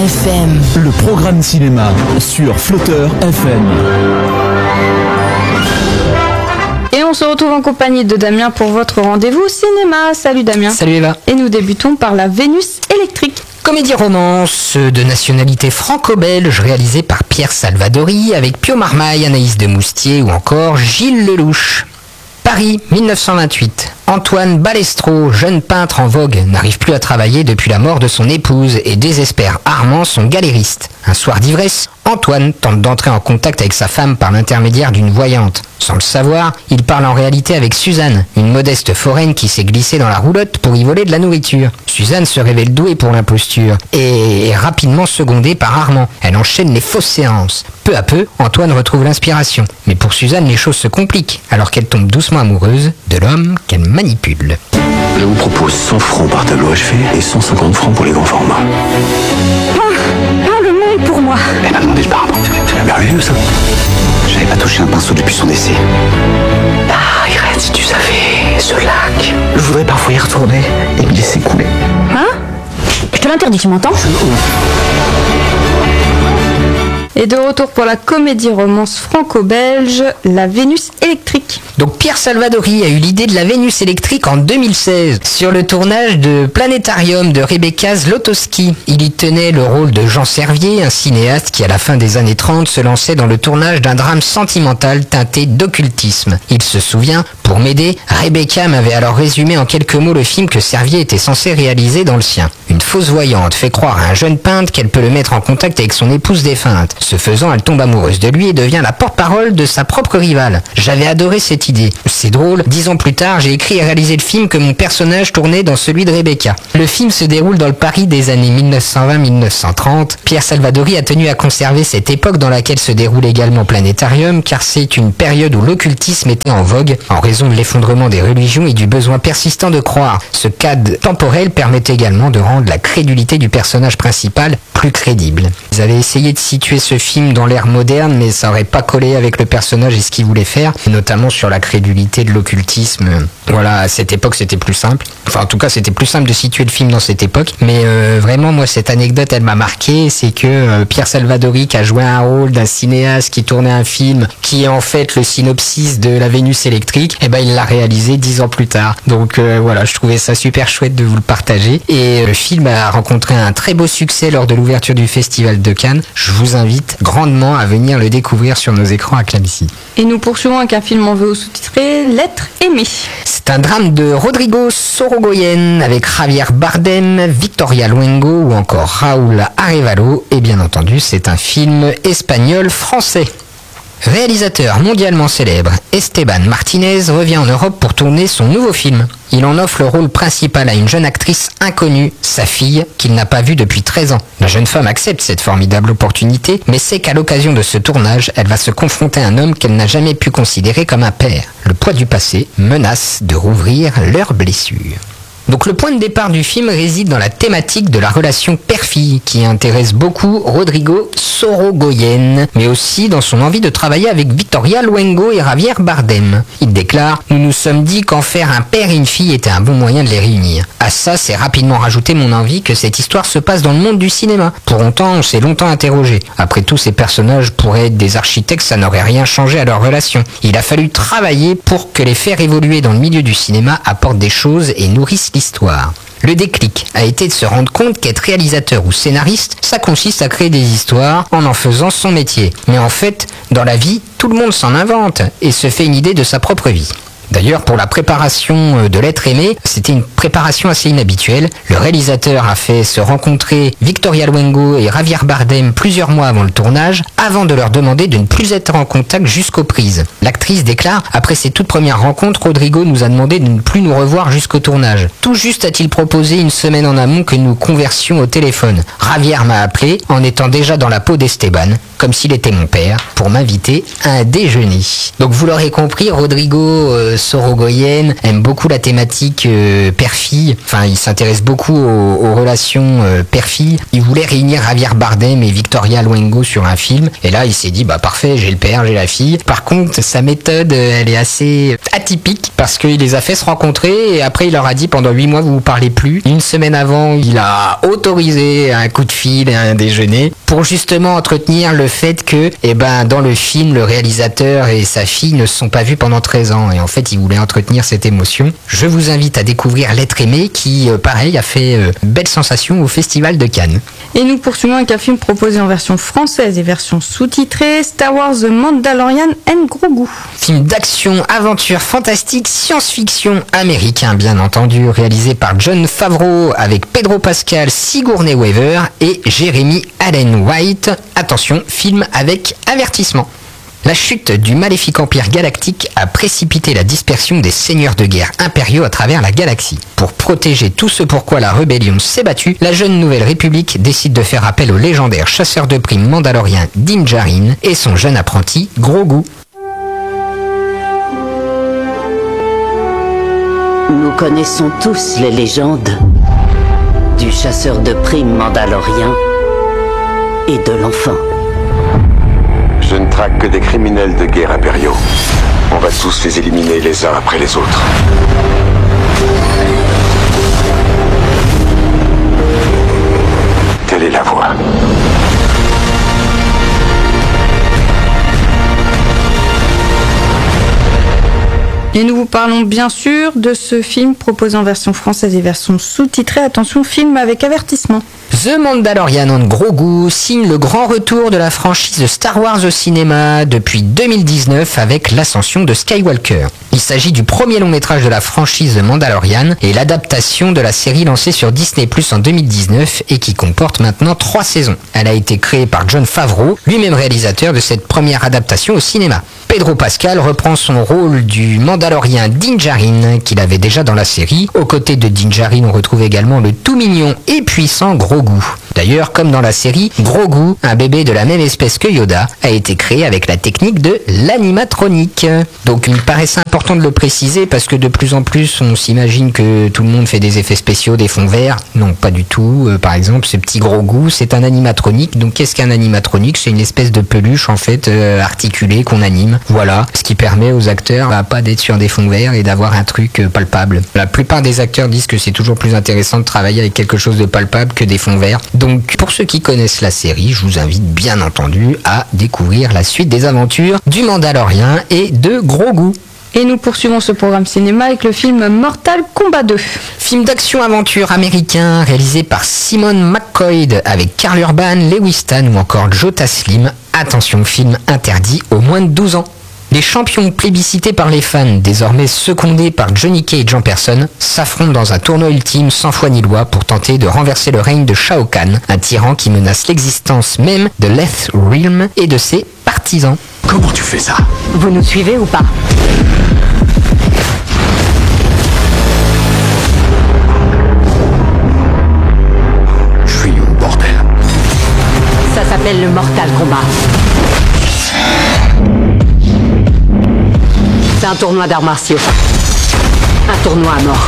FM. Le programme cinéma sur Flotteur FM. Et on se retrouve en compagnie de Damien pour votre rendez-vous cinéma. Salut Damien. Salut Eva. Et nous débutons par La Vénus électrique. Comédie-romance de nationalité franco-belge réalisée par Pierre Salvadori avec Pio Marmaille, Anaïs de Moustier ou encore Gilles Lelouch. Paris, 1928. Antoine Balestro, jeune peintre en vogue, n'arrive plus à travailler depuis la mort de son épouse et désespère Armand, son galériste. Un soir d'ivresse, Antoine tente d'entrer en contact avec sa femme par l'intermédiaire d'une voyante. Sans le savoir, il parle en réalité avec Suzanne, une modeste foraine qui s'est glissée dans la roulotte pour y voler de la nourriture. Suzanne se révèle douée pour l'imposture et est rapidement secondée par Armand. Elle enchaîne les fausses séances. Peu à peu, Antoine retrouve l'inspiration. Mais pour Suzanne, les choses se compliquent alors qu'elle tombe doucement amoureuse de l'homme qu'elle manipule. Je vous propose 100 francs par tableau achevé et 150 francs pour les grands formats. Le monde pour moi. Elle m'a demandé le pardon. C'est merveilleux ça. J'avais pas touché un pinceau depuis son décès. Ah, Irène, si tu savais, ce lac. Je voudrais parfois y retourner et me laisser couler. Hein? Je te l'interdis, tu m'entends? Et de retour pour la comédie-romance franco-belge, La Vénus électrique. Donc Pierre Salvadori a eu l'idée de La Vénus électrique en 2016 sur le tournage de Planétarium de Rebecca Zlotowski. Il y tenait le rôle de Jean Servier, un cinéaste qui à la fin des années 30 se lançait dans le tournage d'un drame sentimental teinté d'occultisme. Il se souvient, pour m'aider, Rebecca m'avait alors résumé en quelques mots le film que Servier était censé réaliser dans le sien. Une fausse voyante fait croire à un jeune peintre qu'elle peut le mettre en contact avec son épouse défunte. Ce faisant, elle tombe amoureuse de lui et devient la porte-parole de sa propre rivale. J'avais adoré cette idée. C'est drôle, 10 ans plus tard, j'ai écrit et réalisé le film que mon personnage tournait dans celui de Rebecca. Le film se déroule dans le Paris des années 1920-1930. Pierre Salvadori a tenu à conserver cette époque dans laquelle se déroule également Planétarium, car c'est une période où l'occultisme était en vogue, en raison de l'effondrement des religions et du besoin persistant de croire. Ce cadre temporel permet également de rendre la crédulité du personnage principal plus crédible. Ils avaient essayé de situer ce film dans l'ère moderne, mais ça aurait pas collé avec le personnage et ce qu'il voulait faire, notamment sur la crédulité de l'occultisme. Voilà, à cette époque c'était plus simple. Enfin en tout cas c'était plus simple de situer le film dans cette époque, mais vraiment moi cette anecdote elle m'a marqué, c'est que Pierre Salvadori qui a joué un rôle d'un cinéaste qui tournait un film qui est en fait le synopsis de La Vénus électrique, et ben il l'a réalisé 10 ans plus tard. Donc voilà, je trouvais ça super chouette de vous le partager, et le film a rencontré un très beau succès lors de l'ouverture du Festival de Cannes. Je vous invite grandement à venir le découvrir sur nos écrans à Clamecy. Et nous poursuivons avec un film en VO sous-titré L'être aimé. C'est un drame de Rodrigo Sorogoyen avec Javier Bardem, Victoria Luengo ou encore Raúl Arevalo. Et bien entendu, c'est un film espagnol-français. Réalisateur mondialement célèbre, Esteban Martinez revient en Europe pour tourner son nouveau film. Il en offre le rôle principal à une jeune actrice inconnue, sa fille, qu'il n'a pas vue depuis 13 ans. La jeune femme accepte cette formidable opportunité, mais sait qu'à l'occasion de ce tournage, elle va se confronter à un homme qu'elle n'a jamais pu considérer comme un père. Le poids du passé menace de rouvrir leurs blessures. Donc le point de départ du film réside dans la thématique de la relation père-fille qui intéresse beaucoup Rodrigo Sorogoyen, mais aussi dans son envie de travailler avec Victoria Luengo et Javier Bardem. Il déclare « Nous nous sommes dit qu'en faire un père et une fille était un bon moyen de les réunir. À ça, c'est rapidement rajouté mon envie que cette histoire se passe dans le monde du cinéma. Pour autant, on s'est longtemps interrogé. Après tout, ces personnages pourraient être des architectes, ça n'aurait rien changé à leur relation. Il a fallu travailler pour que les faire évoluer dans le milieu du cinéma apportent des choses et nourrissent l'histoire. Le déclic a été de se rendre compte qu'être réalisateur ou scénariste, ça consiste à créer des histoires en faisant son métier. Mais en fait, dans la vie, tout le monde s'en invente et se fait une idée de sa propre vie. D'ailleurs, pour la préparation de L'être aimé, c'était une préparation assez inhabituelle. Le réalisateur a fait se rencontrer Victoria Luengo et Javier Bardem plusieurs mois avant le tournage, avant de leur demander de ne plus être en contact jusqu'aux prises. L'actrice déclare « Après ces toutes premières rencontres, Rodrigo nous a demandé de ne plus nous revoir jusqu'au tournage. Tout juste a-t-il proposé une semaine en amont que nous conversions au téléphone. Javier m'a appelé en étant déjà dans la peau d'Esteban. comme s'il était mon père, pour m'inviter à un déjeuner. Donc vous l'aurez compris, Rodrigo Sorogoyen aime beaucoup la thématique père-fille. Enfin, il s'intéresse beaucoup aux relations père-fille. Il voulait réunir Javier Bardem et Victoria Luengo sur un film. Et là, il s'est dit, bah parfait, j'ai le père, j'ai la fille. Par contre, sa méthode, elle est assez atypique parce qu'il les a fait se rencontrer et après, il leur a dit, pendant 8 mois, vous vous parlez plus. Une semaine avant, il a autorisé un coup de fil et un déjeuner pour justement entretenir le fait que, dans le film, le réalisateur et sa fille ne se sont pas vus pendant 13 ans. Et en fait, il voulait entretenir cette émotion. Je vous invite à découvrir L'être aimé qui, pareil, a fait belle sensation au Festival de Cannes. Et nous poursuivons avec un film proposé en version française et version sous-titrée, Star Wars The Mandalorian and Grogu. Film d'action, aventure, fantastique, science-fiction américain bien entendu, réalisé par Jon Favreau avec Pedro Pascal, Sigourney Weaver et Jeremy Allen White. Attention, film avec avertissement. La chute du maléfique empire galactique a précipité la dispersion des seigneurs de guerre impériaux à travers la galaxie. Pour protéger tout ce pourquoi la rébellion s'est battue, la jeune Nouvelle République décide de faire appel au légendaire chasseur de primes mandalorien Din Djarin et son jeune apprenti Grogu. Nous connaissons tous les légendes du chasseur de primes mandalorien et de l'enfant. Je ne traque que des criminels de guerre impériaux. On va tous les éliminer les uns après les autres. Telle est la voie. Et nous vous parlons bien sûr de ce film proposé en version française et version sous-titrée. Attention, film avec avertissement. The Mandalorian and Grogu signe le grand retour de la franchise Star Wars au cinéma depuis 2019 avec l'ascension de Skywalker. Il s'agit du premier long métrage de la franchise The Mandalorian et l'adaptation de la série lancée sur Disney+ en 2019 et qui comporte maintenant 3 saisons. Elle a été créée par Jon Favreau, lui-même réalisateur de cette première adaptation au cinéma. Pedro Pascal reprend son rôle du Mandalorien Din Djarin qu'il avait déjà dans la série. Aux côtés de Din Djarin, on retrouve également le tout mignon et puissant Grogu. D'ailleurs, comme dans la série, Grogu, un bébé de la même espèce que Yoda, a été créé avec la technique de l'animatronique. Donc il me paraissait important de le préciser parce que de plus en plus on s'imagine que tout le monde fait des effets spéciaux, des fonds verts. Non, pas du tout. Par exemple, ce petit Grogu, c'est un animatronique. Donc qu'est-ce qu'un animatronique ? C'est une espèce de peluche en fait articulée qu'on anime. Voilà, ce qui permet aux acteurs pas d'être sur des fonds verts et d'avoir un truc palpable. La plupart des acteurs disent que c'est toujours plus intéressant de travailler avec quelque chose de palpable que des fonds verts. Donc pour ceux qui connaissent la série, je vous invite bien entendu à découvrir la suite des aventures du Mandalorien et de Grogu. Et nous poursuivons ce programme cinéma avec le film Mortal Kombat 2. Film d'action-aventure américain réalisé par Simon McCoy avec Karl Urban, Lewis Stan ou encore Joe Taslim. Attention, film interdit aux moins de 12 ans. Les champions plébiscités par les fans, désormais secondés par Johnny Cage en personne, s'affrontent dans un tournoi ultime sans foi ni loi pour tenter de renverser le règne de Shao Kahn, un tyran qui menace l'existence même de Leth Realm et de ses partisans. Comment tu fais ça ? Vous nous suivez ou pas? Je suis où, bordel ? Ça s'appelle le Mortal Kombat. C'est un tournoi d'arts martiaux. Un tournoi à mort.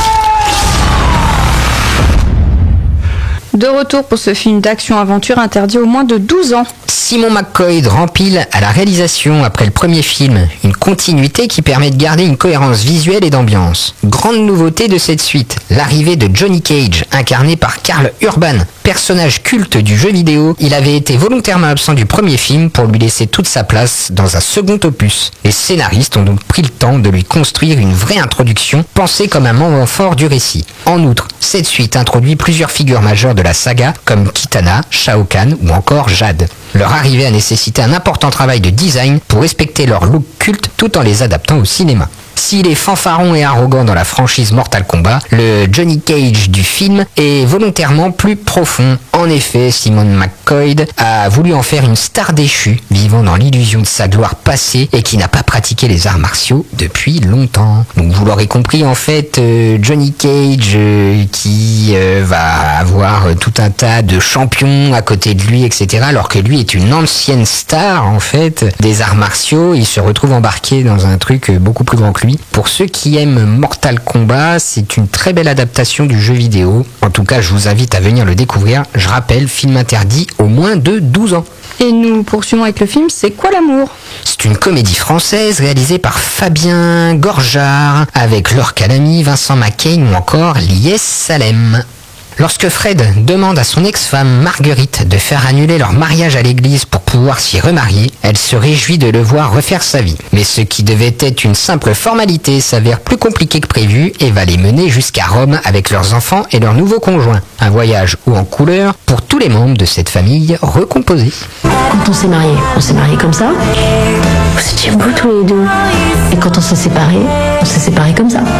De retour pour ce film d'action-aventure interdit aux moins de 12 ans. Simon McCoy rempile à la réalisation après le premier film, une continuité qui permet de garder une cohérence visuelle et d'ambiance. Grande nouveauté de cette suite, l'arrivée de Johnny Cage, incarné par Karl Urban. Personnage culte du jeu vidéo, il avait été volontairement absent du premier film pour lui laisser toute sa place dans un second opus. Les scénaristes ont donc pris le temps de lui construire une vraie introduction, pensée comme un moment fort du récit. En outre, cette suite introduit plusieurs figures majeures de la saga, comme Kitana, Shao Kahn ou encore Jade. Leur arrivée a nécessité un important travail de design pour respecter leur look culte tout en les adaptant au cinéma. S'il est fanfaron et arrogant dans la franchise Mortal Kombat, le Johnny Cage du film est volontairement plus profond. En effet, Simon McCoy a voulu en faire une star déchue, vivant dans l'illusion de sa gloire passée et qui n'a pas pratiqué les arts martiaux depuis longtemps. Donc vous l'aurez compris, en fait, Johnny Cage qui va avoir tout un tas de champions à côté de lui, etc. Alors que lui est une ancienne star, en fait, des arts martiaux. Il se retrouve embarqué dans un truc beaucoup plus grand que lui. Pour ceux qui aiment Mortal Kombat, c'est une très belle adaptation du jeu vidéo. En tout cas, je vous invite à venir le découvrir. Je rappelle, film interdit aux moins de 12 ans. Et nous poursuivons avec le film C'est quoi l'amour ? C'est une comédie française réalisée par Fabien Gorjard avec Laure Calamy, Vincent McCain ou encore Lies Salem. Lorsque Fred demande à son ex-femme Marguerite de faire annuler leur mariage à l'église pour pouvoir s'y remarier, elle se réjouit de le voir refaire sa vie. Mais ce qui devait être une simple formalité s'avère plus compliqué que prévu et va les mener jusqu'à Rome avec leurs enfants et leur nouveau conjoint. Un voyage haut en couleur pour tous les membres de cette famille recomposée. Quand on s'est mariés comme ça. Vous étiez beaux tous les deux. Et quand on s'est séparés comme ça.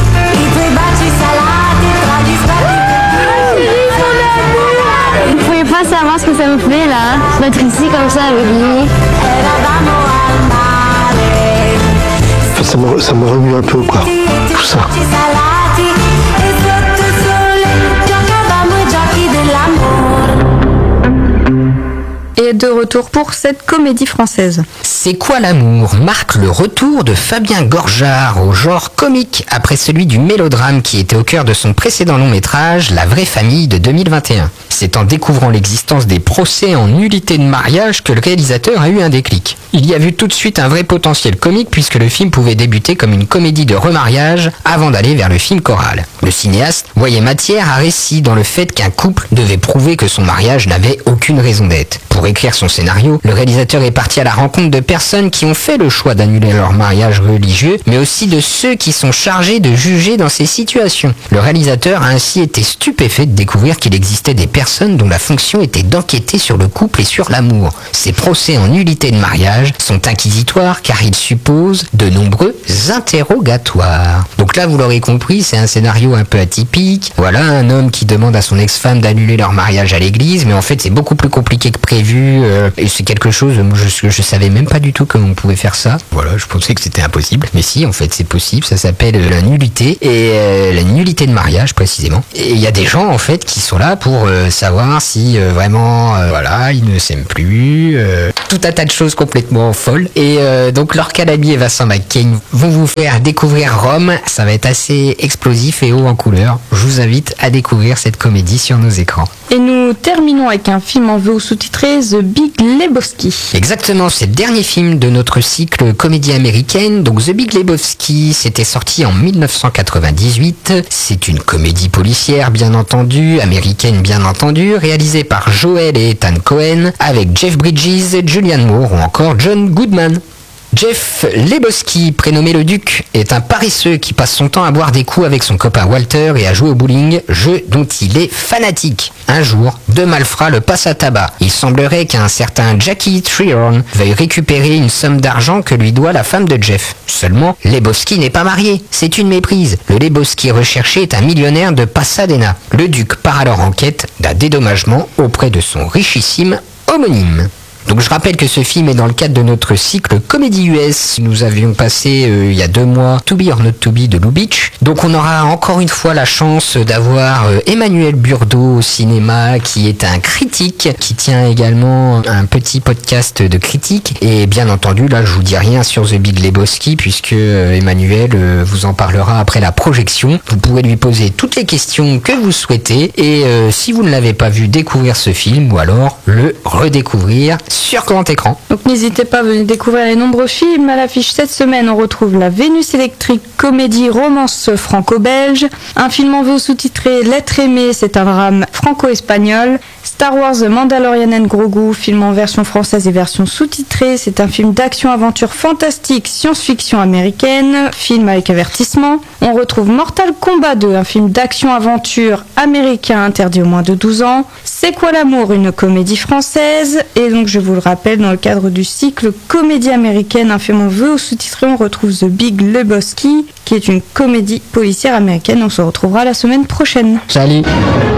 Vous pouvez pas savoir ce que ça me fait là, d'être ici comme ça avec lui. Ça me remue un peu, quoi, tout ça. Et de retour pour cette comédie française. C'est quoi l'amour marque le retour de Fabien Gorjard au genre comique après celui du mélodrame qui était au cœur de son précédent long métrage La vraie famille de 2021. C'est en découvrant l'existence des procès en nullité de mariage que le réalisateur a eu un déclic. Il y a vu tout de suite un vrai potentiel comique puisque le film pouvait débuter comme une comédie de remariage avant d'aller vers le film choral. Le cinéaste voyait matière à récit dans le fait qu'un couple devait prouver que son mariage n'avait aucune raison d'être. Pour écrire son scénario, le réalisateur est parti à la rencontre de personnes qui ont fait le choix d'annuler leur mariage religieux, mais aussi de ceux qui sont chargés de juger dans ces situations. Le réalisateur a ainsi été stupéfait de découvrir qu'il existait des personnes dont la fonction était d'enquêter sur le couple et sur l'amour. Ces procès en nullité de mariage sont inquisitoires car ils supposent de nombreux interrogatoires. Donc là, vous l'aurez compris, c'est un scénario un peu atypique. Voilà, un homme qui demande à son ex-femme d'annuler leur mariage à l'église, mais en fait c'est beaucoup plus compliqué que prévu. Et c'est quelque chose, je savais même pas du tout qu'on pouvait faire ça. Voilà, je pensais que c'était impossible. Mais si, en fait c'est possible, ça s'appelle la nullité, et la nullité de mariage précisément. Et il y a des gens en fait qui sont là pour savoir si vraiment, voilà, ils ne s'aiment plus. Tout un tas de choses complètement folles. Et donc Laure Calamy et Vincent McCain vont vous faire découvrir Rome. Ça va être assez explosif et haut en couleur. Je vous invite à découvrir cette comédie sur nos écrans. Et nous terminons avec un film en VO sous-titré The Big Lebowski. Exactement, c'est le dernier film de notre cycle comédie américaine. Donc The Big Lebowski, c'était sorti en 1998. C'est une comédie policière, bien entendu, américaine, bien entendu, réalisée par Joel et Ethan Cohen, avec Jeff Bridges, Julianne Moore ou encore John Goodman. Jeff Lebowski, prénommé le Duc, est un paresseux qui passe son temps à boire des coups avec son copain Walter et à jouer au bowling, jeu dont il est fanatique. Un jour, deux malfrats le passent à tabac. Il semblerait qu'un certain Jackie Treherne veuille récupérer une somme d'argent que lui doit la femme de Jeff. Seulement, Lebowski n'est pas marié. C'est une méprise. Le Lebowski recherché est un millionnaire de Pasadena. Le Duc part alors en quête d'un dédommagement auprès de son richissime homonyme. Donc je rappelle que ce film est dans le cadre de notre cycle Comédie US. Nous avions passé il y a 2 mois To Be or Not To Be de Lou Beach. Donc on aura encore une fois la chance d'avoir Emmanuel Burdeau au cinéma, qui est un critique, qui tient également un petit podcast de critique. Et bien entendu, là je vous dis rien sur The Big Lebowski puisque Emmanuel vous en parlera après la projection. Vous pourrez lui poser toutes les questions que vous souhaitez et si vous ne l'avez pas vu, découvrir ce film ou alors le redécouvrir sur grand écran. Donc n'hésitez pas à venir découvrir les nombreux films. À l'affiche cette semaine, on retrouve La Vénus électrique, comédie romance franco-belge. Un film en VO sous-titré L'être aimé, c'est un drame franco-espagnol. Star Wars The Mandalorian and Grogu, film en version française et version sous-titrée. C'est un film d'action-aventure fantastique, science-fiction américaine, film avec avertissement. On retrouve Mortal Kombat 2, un film d'action-aventure américain interdit aux moins de 12 ans. C'est quoi l'amour, une comédie française. Et donc je vous le rappelle, dans le cadre du cycle Comédie américaine, un film en VO sous-titré, on retrouve The Big Lebowski, qui est une comédie policière américaine. On se retrouvera la semaine prochaine. Salut.